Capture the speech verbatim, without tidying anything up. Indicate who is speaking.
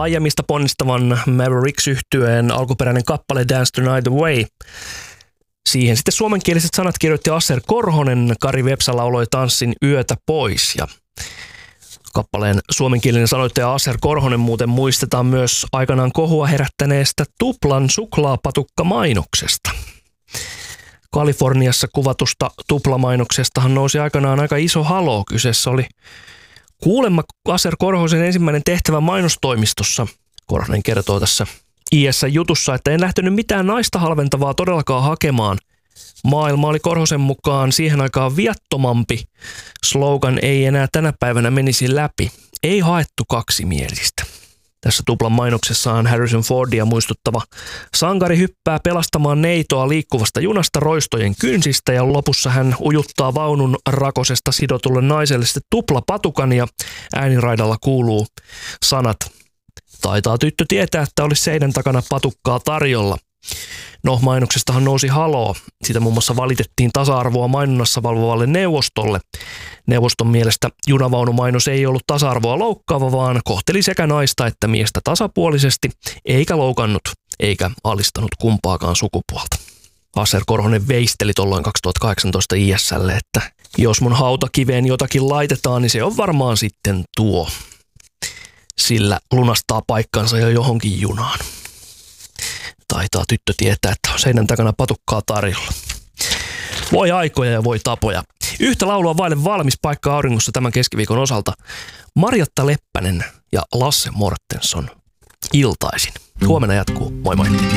Speaker 1: aiemmista ponnistavan Mavericks-yhtyeen alkuperäinen kappale Dance the Night Away. Siihen sitten suomenkieliset sanat kirjoitti Aser Korhonen, Kari Vepsä lauloi Tanssin yötä pois. Ja kappaleen suomenkielinen sanoittaja Aser Korhonen muuten muistetaan myös aikanaan kohua herättäneestä Tuplan suklaapatukka-mainoksesta. Kaliforniassa kuvatusta tuplamainoksestahan nousi aikanaan aika iso haloo. Kyseessä oli kuulemma Aser Korhosen ensimmäinen tehtävä mainostoimistossa. Korhonen kertoo tässä I S-jutussa, että en lähtenyt mitään naista halventavaa todellakaan hakemaan. Maailma oli Korhosen mukaan siihen aikaan viattomampi. Slogan ei enää tänä päivänä menisi läpi. Ei haettu kaksimielistä. Tässä tuplan mainoksessaan Harrison Fordia muistuttava sankari hyppää pelastamaan neitoa liikkuvasta junasta roistojen kynsistä ja lopussa hän ujuttaa vaunun rakosesta sidotulle naiselle sitten tuplapatukan ja ääniraidalla kuuluu sanat. Taitaa tyttö tietää, että olisi seinän takana patukkaa tarjolla. No, mainoksestahan nousi haloo. Sitä muun muassa valitettiin tasa-arvoa mainonnassa valvovalle neuvostolle. Neuvoston mielestä junavaunumainos ei ollut tasa-arvoa loukkaava, vaan kohteli sekä naista että miestä tasapuolisesti, eikä loukannut eikä alistanut kumpaakaan sukupuolta. Aser Korhonen veisteli tolloin kaksituhattakahdeksantoista I S:lle, että jos mun hautakiveen jotakin laitetaan, niin se on varmaan sitten tuo. Sillä lunastaa paikkansa jo johonkin junaan. Taitaa tyttö tietää, että on seinän takana patukkaa tarjolla. Voi aikoja ja voi tapoja. Yhtä laulua vaille valmis paikka auringossa tämän keskiviikon osalta. Marjatta Leppänen ja Lasse Mortensson iltaisin. Huomenna jatkuu. Moi moi.